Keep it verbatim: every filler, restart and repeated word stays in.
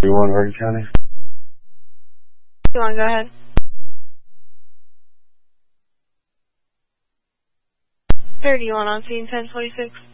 You want Hardin County? You want to go ahead? Sir, do you want on scene ten twenty-six?